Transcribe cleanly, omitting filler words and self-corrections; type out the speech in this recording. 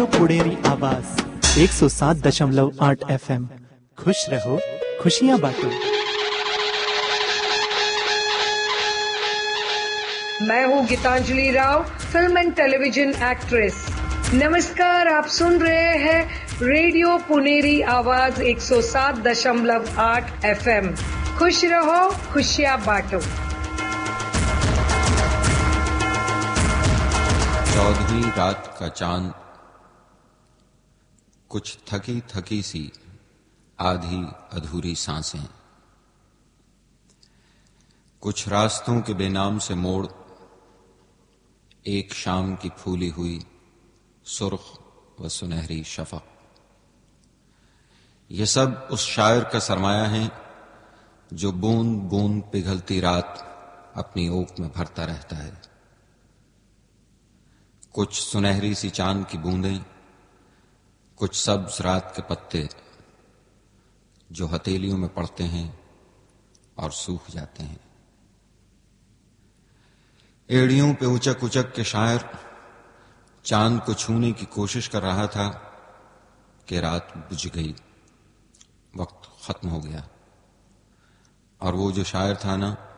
Radio Puneri आवाज 107.8 FM। खुश रहो, खुशियां बांटो। मैं हूँ Geetanjali Rao, film and television actress. नमस्कार, आप सुन रहे हैं रेडियो पुणेरी आवाज 107.8 FM। खुश रहो, खुशियां बांटो। 14वीं रात का चांद, कुछ थकी थकी सी आधी अधूरी सांसें, कुछ रास्तों के बेनाम से मोड़, एक शाम की फूली हुई सुर्ख व सुनहरी शफक। ये सब उस शायर का सरमाया है जो बूंद बूंद पिघलती रात अपनी ओक में भरता रहता है। कुछ सुनहरी सी चांद की बूंदें, कुछ सब्ज रात के पत्ते जो हथेलियों में पड़ते हैं और सूख जाते हैं। एड़ियों पे उचक उचक के शायर चांद को छूने की कोशिश कर रहा था कि रात बुझ गई, वक्त खत्म हो गया। और वो जो शायर था ना,